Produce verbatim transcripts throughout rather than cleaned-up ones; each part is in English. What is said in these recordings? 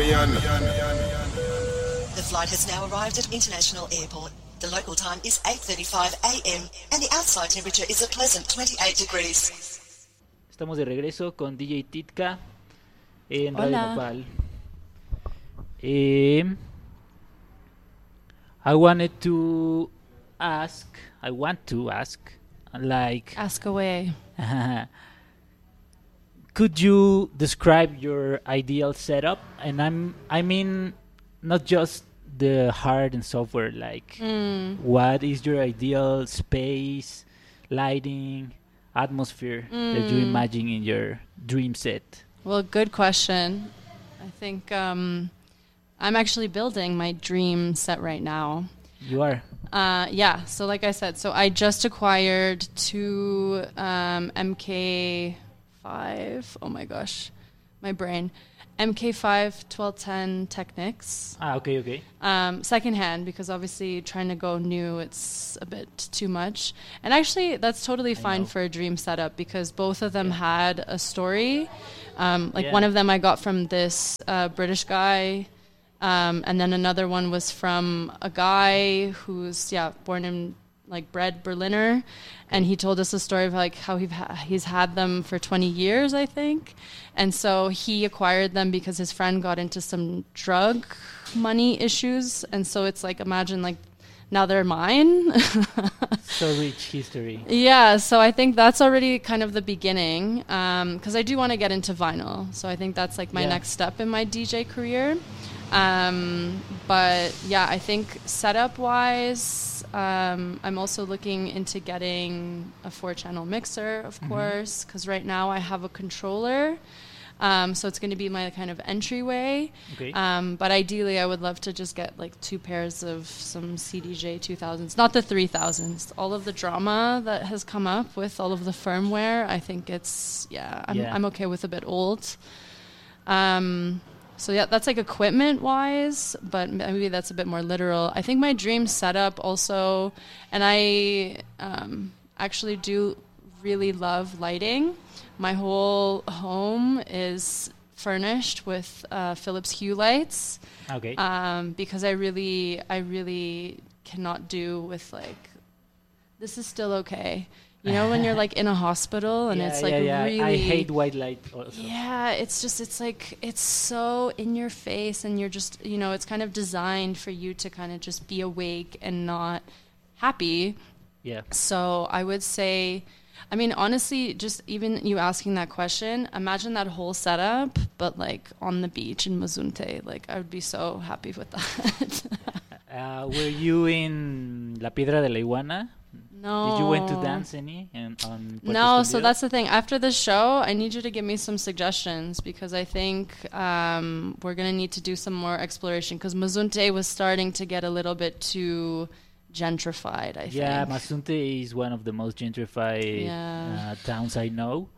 The flight has now arrived at International Airport. The local time is eight thirty-five a.m. and the outside temperature is a pleasant twenty-eight degrees. Estamos de regreso con D J Titka en Radio Hola. Nopal. Eh, I wanted to ask, I want to ask, like, Ask away. could you describe your ideal setup? And I'm, I mean, not just the hard and software. Like, Mm. what is your ideal space, lighting, atmosphere that you Mm. imagine in your dream set? Well, good question. I think um, I'm actually building my dream set right now. You are. Uh, yeah, so like I said, so I just acquired two um, M K five, oh my gosh, my brain, M K five twelve ten Technics. Ah, okay, okay. Um, secondhand, because obviously trying to go new, it's a bit too much. And actually, that's totally I fine know. for a dream setup because both of them had a story. Um, like Yeah. one of them I got from this uh, British guy, um, and then another one was from a guy who's yeah born in like bred Berliner, and he told us a story of like how he ha- he's had them for twenty years, I think, and so he acquired them because his friend got into some drug money issues, and so it's like imagine like now they're mine. So rich history. Yeah, so I think that's already kind of the beginning, because I do want to get into vinyl. So I think that's like my Yeah. next step in my D J career. Um, but yeah, I think setup-wise, um, I'm also looking into getting a four-channel mixer, of Mhm. course, because right now I have a controller. Um, so it's going to be my kind of entryway. Okay. Um, but ideally, I would love to just get like two pairs of some C D J two thousands, not the three thousands. All of the drama that has come up with all of the firmware, I think it's, yeah, I'm, Yeah. I'm okay with a bit old. Um, so yeah, that's like equipment wise, but maybe that's a bit more literal. I think my dream setup also, and I um, actually do really love lighting. My whole home is furnished with uh, Philips Hue lights, Okay. um, because I really, I really cannot do with like, this is still okay. You know, when you're like in a hospital and yeah, it's like yeah, yeah. really, I hate white light also. yeah, it's just, it's like, it's so in your face and you're just, you know, it's kind of designed for you to kind of just be awake and not happy. Yeah. So I would say, I mean, honestly, just even you asking that question, imagine that whole setup, but like on the beach in Mazunte. Like, I would be so happy with that. Uh, were you in La Piedra de la Iguana? No. Did you went to dance any and on Puerto No, so Escondido? that's the thing. After the show, I need you to give me some suggestions because I think um, we're going to need to do some more exploration because Mazunte was starting to get a little bit too gentrified, I Yeah, think. Mazunte is one of the most gentrified Yeah. uh, towns I know.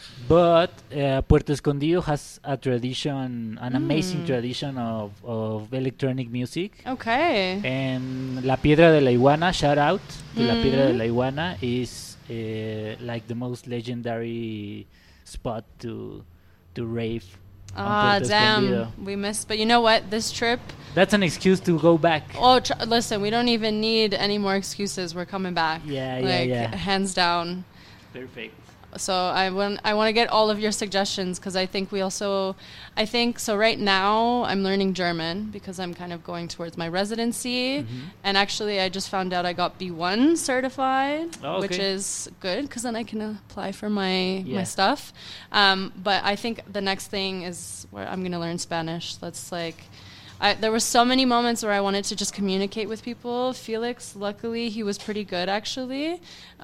But uh, Puerto Escondido has a tradition, an amazing Mm. tradition of, of electronic music. Okay. And La Piedra de la Iguana, shout out to La Piedra de Mm. la Iguana, is uh, like the most legendary spot to to rave. on Ah, Puerto damn. Escondido. We missed. But you know what? This trip, That's an excuse to go back. oh, tr- listen, we don't even need any more excuses. We're coming back. Yeah, yeah, like, yeah. hands down. Perfect. So I want I want to get all of your suggestions because I think we also I think so right now I'm learning German because I'm kind of going towards my residency, Mhm. and actually I just found out I got B one certified, Oh, which okay. is good because then I can apply for my Yeah. my stuff. Um, but I think the next thing is where I'm going to learn Spanish. That's like I, there were so many moments where I wanted to just communicate with people. Felix, luckily, he was pretty good, actually.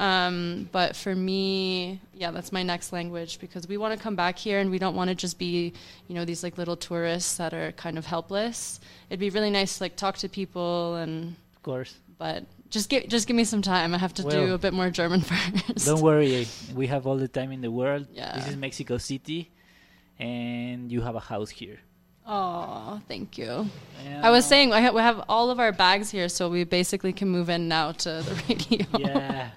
Um, but for me, yeah, that's my next language because we want to come back here and we don't want to just be, you know, these like little tourists that are kind of helpless. It'd be really nice to like talk to people and, Of course. but just give just give me some time. I have to do Well, a bit more German first. Don't worry, we have all the time in the world. Yeah. This is Mexico City, and you have a house here. Oh, thank you. Yeah. I was saying I ha- we have all of our bags here, so we basically can move in now to the radio. Yeah.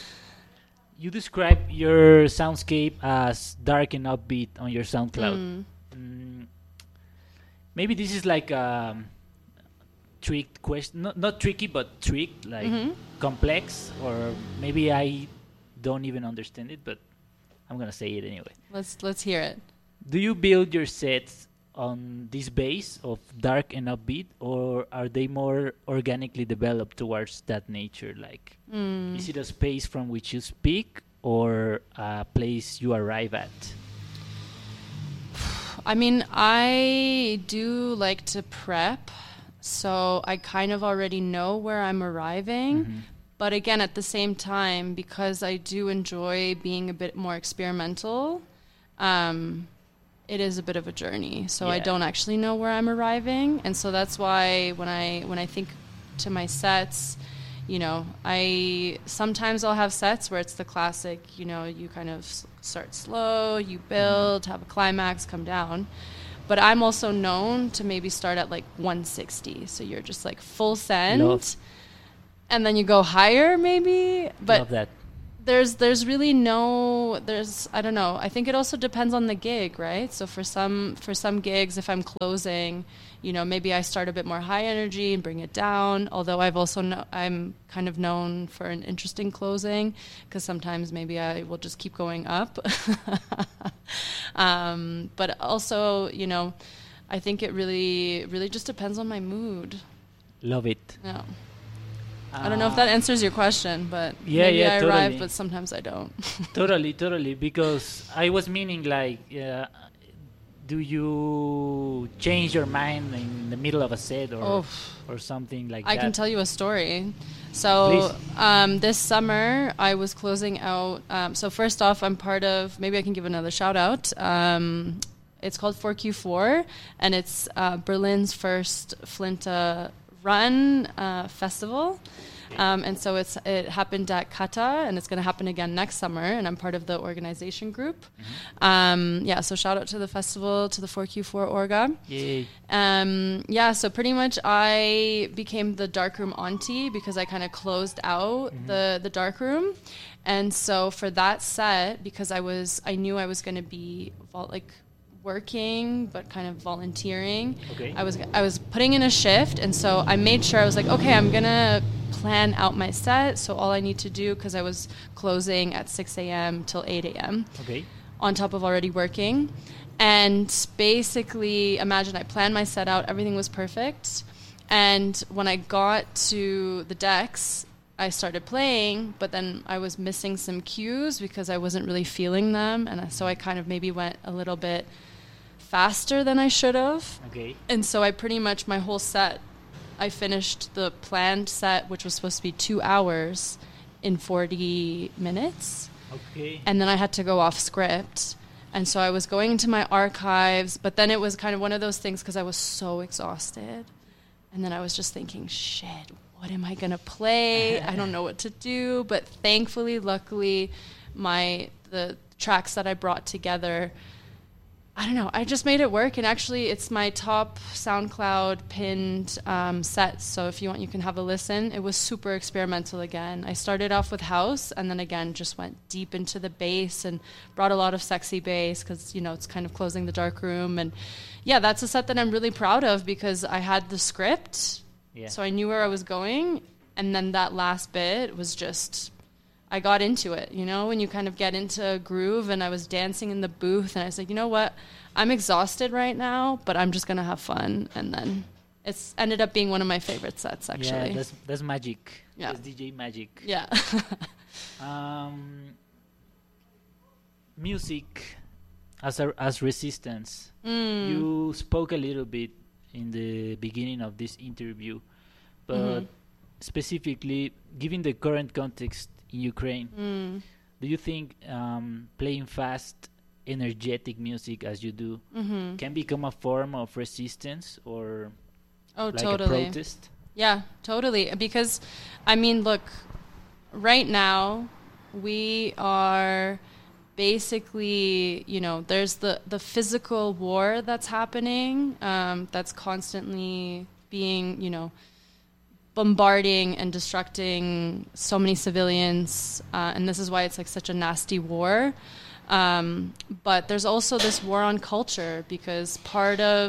You describe your soundscape as dark and upbeat on your SoundCloud. Mm. Mm, maybe this is like a tricked question, not, not tricky, but tricked, like Mhm. complex, or maybe I don't even understand it, but I'm gonna say it anyway. Let's let's hear it. Do you build your sets on this base of dark and upbeat, or are they more organically developed towards that nature? Like, Mm. is it a space from which you speak, or a place you arrive at? I mean, I do like to prep, so I kind of already know where I'm arriving. Mhm. But again, at the same time, because I do enjoy being a bit more experimental, um, it is a bit of a journey. So I Yeah. don't actually know where I'm arriving, and so that's why when I when I think to my sets, you know, I sometimes I'll have sets where it's the classic, you know, you kind of s- start slow, you build, have a climax, come down. But I'm also known to maybe start at like one sixty, so you're just like full send, Love. and then you go higher maybe. But Love that. there's there's really no there's I don't know. I think it also depends on the gig, right? So for some for some gigs, if I'm closing, you know, maybe I start a bit more high energy and bring it down. Although I've also kno- I'm kind of known for an interesting closing, because sometimes maybe I will just keep going up. um, but also, you know, I think it really really just depends on my mood. Love it. Yeah. I don't know if that Uh, answers your question, but Yeah, maybe yeah, I arrive, totally. but sometimes I don't. Totally, totally. Because I was meaning like, uh, do you change your mind in the middle of a set, or Oh. or something like I that? can tell you a story. So Please. um, this summer, I was closing out. Um, so first off, I'm part of. Maybe I can give another shout out. Um, it's called four Q four, and it's uh, Berlin's first Flinta Run uh, festival. Um, and so it's it happened at Kata, and it's going to happen again next summer. And I'm part of the organization group. Um, yeah, so shout out to the festival, to the four Q four Orga. Yay. Um, yeah, so pretty much I became the darkroom auntie because I kind of closed out the the darkroom, and so for that set, because I was I knew I was going to be vol- like working but kind of volunteering. Okay. I was I was putting in a shift, and so I made sure I was like, okay, I'm gonna plan out my set. So all I need to do, because I was closing at six a.m. till eight a.m. Okay. on top of already working. And basically, imagine I planned my set out, everything was perfect. And when I got to the decks, I started playing, but then I was missing some cues because I wasn't really feeling them. And so I kind of maybe went a little bit faster than I should have. Okay. And so I pretty much, my whole set, I finished the planned set, which was supposed to be two hours, in forty minutes. Okay. And then I had to go off script. And so I was going into my archives, but then it was kind of one of those things because I was so exhausted. And then I was just thinking, shit, what am I going to play? I don't know what to do. But thankfully, luckily, my the tracks that I brought together, I don't know, I just made it work. And actually, it's my top SoundCloud pinned um, set. So if you want, you can have a listen. It was super experimental again. I started off with house, and then again, just went deep into the bass and brought a lot of sexy bass because, you know, it's kind of closing the dark room. And yeah, that's a set that I'm really proud of because I had the script, Yeah. so I knew where I was going. And then that last bit was just, I got into it, you know, when you kind of get into a groove. And I was dancing in the booth, and I was like, you know what? I'm exhausted right now, but I'm just going to have fun. And then it's ended up being one of my favorite sets, actually. Yeah, that's that's magic. Yeah. That's D J magic. Yeah. Um, music as a, as resistance. Mm. You spoke a little bit in the beginning of this interview, but Mhm. specifically, given the current context in Ukraine, Mm. do you think um, playing fast, energetic music as you do Mm-hmm. can become a form of resistance or Oh, like totally. a protest? Yeah, totally. Because, I mean, look, right now we are basically, you know, there's the, the physical war that's happening, um, that's constantly being, you know, bombarding and destructing so many civilians. Uh, and this is why it's like such a nasty war. Um, but there's also this war on culture, because part of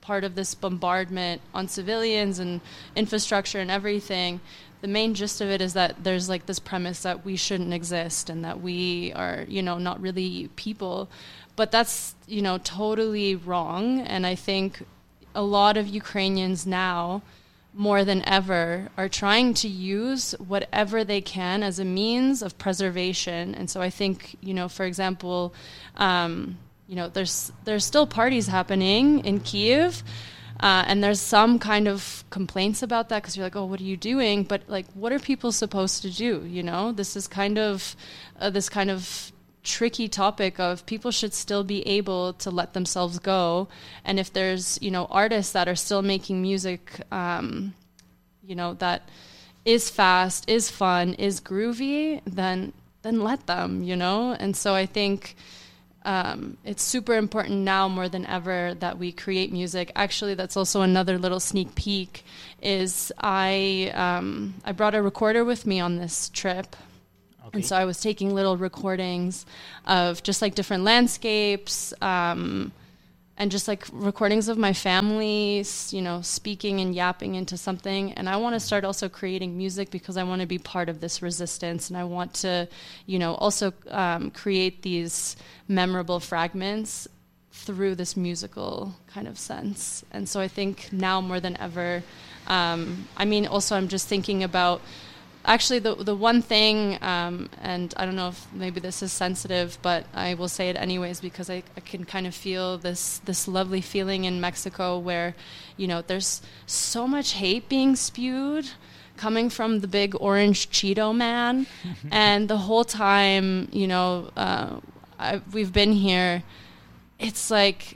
part of this bombardment on civilians and infrastructure and everything, the main gist of it is that there's like this premise that we shouldn't exist and that we are, you know, not really people. But that's, you know, totally wrong. And I think a lot of Ukrainians now, more than ever, are trying to use whatever they can as a means of preservation. And so I think, you know, for example, um, you know, there's there's still parties happening in Kyiv, uh, and there's some kind of complaints about that because you're like, oh, what are you doing? But like, what are people supposed to do? You know, this is kind of uh, this kind of tricky topic of people should still be able to let themselves go. And if there's, you know, artists that are still making music, um, you know, that is fast, is fun, is groovy, then then let them, you know. And so I think um, it's super important now more than ever that we create music. Actually, that's also another little sneak peek is I um, I brought a recorder with me on this trip. Okay. And so I was taking little recordings of just like different landscapes, um, and just like recordings of my family, you know, speaking and yapping into something. And I want to start also creating music because I want to be part of this resistance. And I want to, you know, also um, create these memorable fragments through this musical kind of sense. And so I think now more than ever, um, I mean, also I'm just thinking about Actually, the the one thing, um, and I don't know if maybe this is sensitive, but I will say it anyways because I, I can kind of feel this this lovely feeling in Mexico where, you know, there's so much hate being spewed coming from the big orange Cheeto man, and the whole time, you know, uh, I, we've been here, it's like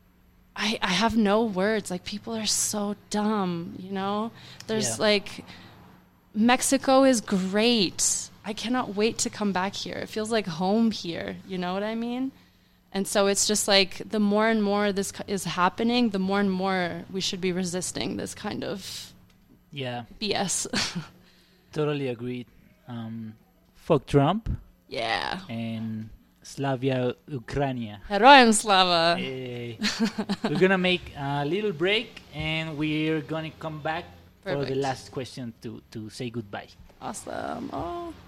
I I have no words. Like people are so dumb, you know. There's yeah. like. Mexico is great. I cannot wait to come back here. It feels like home here. You know what I mean? And so it's just like the more and more this is happening, the more and more we should be resisting this kind of yeah B S. Totally agreed. Um, fuck Trump. Yeah. And Slavia Ukraina. Heroям slava. Hey. We're going to make a little break and we're going to come back Perfect. For the last question to, to say goodbye. Awesome. Oh.